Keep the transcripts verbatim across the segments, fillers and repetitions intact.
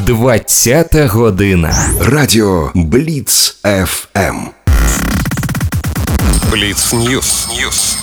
двадцята година. Радіо Бліц еф ем. Бліц Ньюс. Ньюс.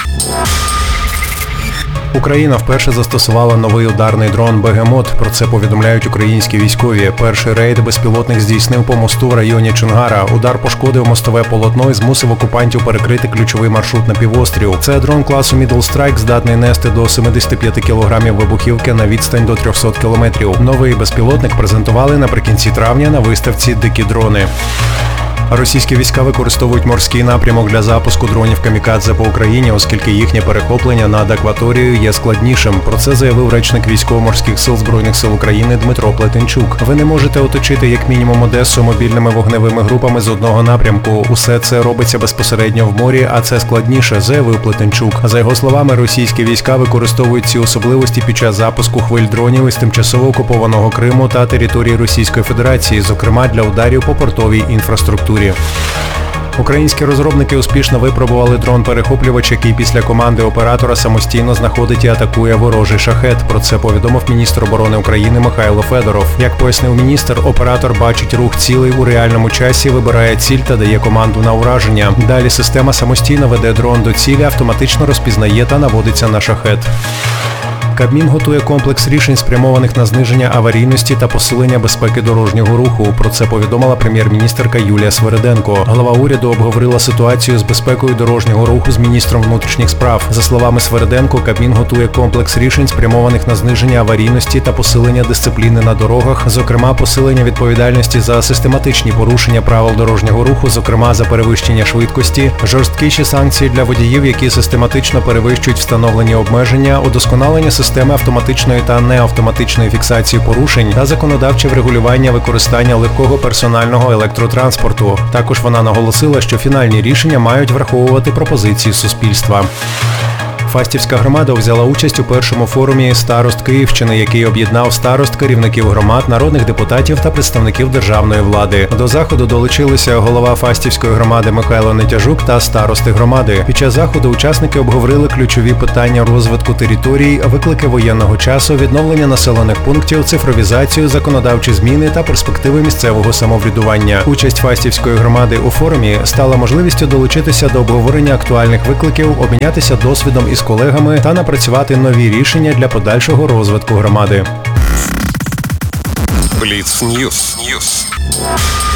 Україна вперше застосувала новий ударний дрон «Бегемот». Про це повідомляють українські військові. Перший рейд безпілотник здійснив по мосту в районі Чонгара. Удар пошкодив мостове полотно і змусив окупантів перекрити ключовий маршрут на півострів. Це дрон класу Middle Strike, здатний нести до сімдесят п'ять кілограмів вибухівки на відстань до триста кілометрів. Новий безпілотник презентували наприкінці травня на виставці «Дикі дрони». Російські війська використовують морський напрямок для запуску дронів «Камікадзе» по Україні, оскільки їхнє перехоплення над акваторією є складнішим. Про це заявив речник Військово-морських сил Збройних сил України Дмитро Плетенчук. Ви не можете оточити як мінімум Одесу мобільними вогневими групами з одного напрямку. Усе це робиться безпосередньо в морі, а це складніше, заявив Плетенчук. За його словами, російські війська використовують ці особливості під час запуску хвиль дронів із тимчасово окупованого Криму та території Російської Федерації, зокрема для ударів по портовій інфраструктурі. Українські розробники успішно випробували дрон-перехоплювач, який після команди оператора самостійно знаходить і атакує ворожий шахет. Про це повідомив міністр оборони України Михайло Федоров. Як пояснив міністр, оператор бачить рух цілей у реальному часі, вибирає ціль та дає команду на ураження. Далі система самостійно веде дрон до цілі, автоматично розпізнає та наводиться на шахет. Кабмін готує комплекс рішень, спрямованих на зниження аварійності та посилення безпеки дорожнього руху. Про це повідомила прем'єр-міністерка Юлія Свериденко. Глава уряду обговорила ситуацію з безпекою дорожнього руху з міністром внутрішніх справ. За словами Свериденко, Кабмін готує комплекс рішень, спрямованих на зниження аварійності та посилення дисципліни на дорогах, зокрема посилення відповідальності за систематичні порушення правил дорожнього руху, зокрема за перевищення швидкості, жорсткіші санкції для водіїв, які систематично перевищують встановлені обмеження, удосконалення системи автоматичної та неавтоматичної фіксації порушень та законодавче врегулювання використання легкого персонального електротранспорту. Також вона наголосила, що фінальні рішення мають враховувати пропозиції суспільства. Фастівська громада взяла участь у першому форумі «Старост Київщини», який об'єднав старост, керівників громад, народних депутатів та представників державної влади. До заходу долучилися голова Фастівської громади Михайло Нетяжук та старости громади. Під час заходу учасники обговорили ключові питання розвитку територій, виклики воєнного часу, відновлення населених пунктів, цифровізацію, законодавчі зміни та перспективи місцевого самоврядування. Участь Фастівської громади у форумі стала можливістю долучитися до обговорення актуальних викликів, обмінятися досвідом із колегами та напрацювати нові рішення для подальшого розвитку громади. Бліц Ньюс. Ньюс.